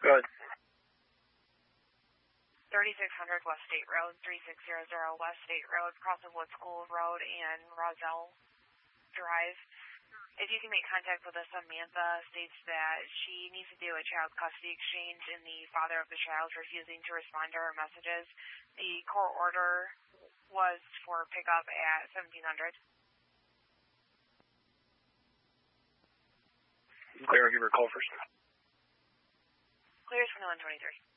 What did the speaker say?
Good. 3600 West State Road, 3600 West State Road, crossing Wood School Road and Roselle Drive. If you can make contact with us, Samantha states that she needs to do a child custody exchange and the father of the child refusing to respond to her messages. The court order was for pickup at 1700. Clear, give her a call first. Clear is 2123.